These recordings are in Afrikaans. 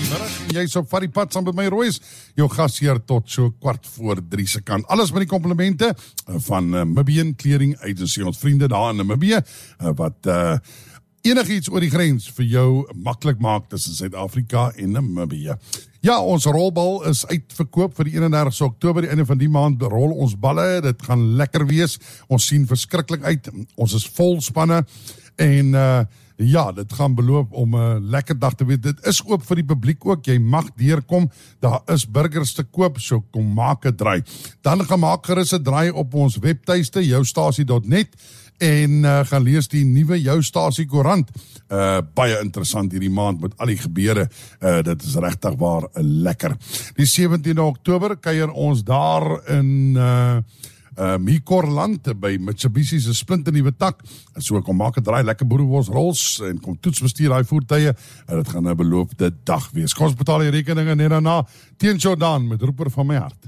Goeiemiddag, jy's op vat die pad saam met my Royce, jou gasheer tot so 3:15 se kant. Alles met die komplimente van Namibian Clearing Agency, ons vriende daar in Namibië, wat enigiets oor die grens vir jou maklik maak tussen Suid-Afrika en Namibië. Ja, ons rolbal is uitverkoop vir die 31 Oktober, die einde van die maand rol ons balle, dit gaan lekker wees, ons sien verskriklik uit, ons is vol spanne, en ja, dit gaan beloof om 'n lekker dag te wees. Dit is oop vir die publiek ook, jy mag deurkom, daar is burgers te koop, so kom maak 'n draai. Dan gaan maak gerus 'n draai op ons webtuiste, joustasie.net, en gaan lees die nuwe Jou Stasie koerant. Baie interessant hierdie maand met al die gebeure, dit is regtig waar lekker. Die 17 Oktober kuier ons daar in Mikorland by Mitsubishi se splinternuwe tak. So kom maak 'n draai, lekker boerewors rols en kom toetsbestuur daai voertuie. Dit gaan 'n beloofde dag wees. Kom ons betaal die rekeninge net daarna. Teen Jordan met roeper van my hart.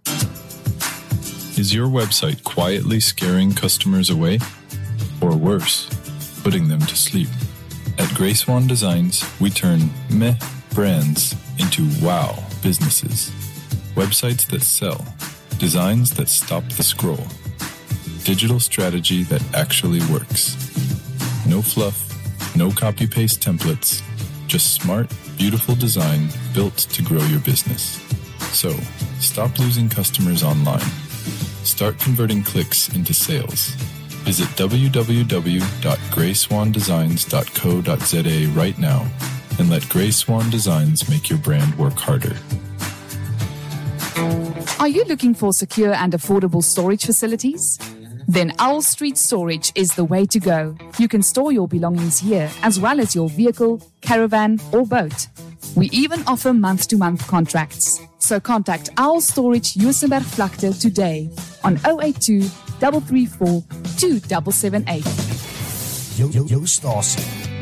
Is your website quietly scaring customers away? Or worse, putting them to sleep? At Grey Swan Designs, we turn meh brands into wow businesses. Websites that sell. Designs that stop the scroll. Digital strategy that actually works. No fluff, no copy-paste templates, just smart, beautiful design built to grow your business. So, stop losing customers online. Start converting clicks into sales. Visit www.greyswandesigns.co.za right now and let Grey Swan Designs make your brand work harder. Are you looking for secure and affordable storage facilities? Then Owl Street Storage is the way to go. You can store your belongings here, as well as your vehicle, caravan, or boat. We even offer month-to-month contracts. So contact Owl Storage Juisenberg Vlakte today on 082 334 2778. Jou stasie.